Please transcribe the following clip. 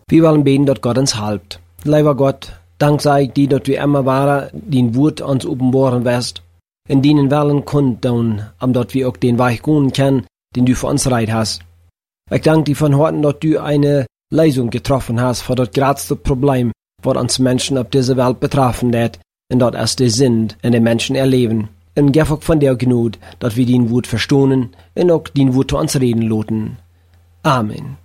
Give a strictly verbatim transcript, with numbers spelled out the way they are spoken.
Wir wollen beten, dass Gott uns hilft. Lieber Gott, dank sei ich dir, dass du immer wahre, dein Wort uns offenbaren wirst, in denen Wellen kundtun, um dass wir auch den Weg gehen können, den du für uns bereit hast. Ich danke dir von Herzen, dass du eine Lösung getroffen hast für das größte Problem, was uns Menschen auf dieser Welt betroffen hat, und das ist der Sinn, in den Menschen erleben. Und gib auch von der Gnade, dass wir dein Wort verstehen und auch dein Wort zu uns reden lassen. Amen.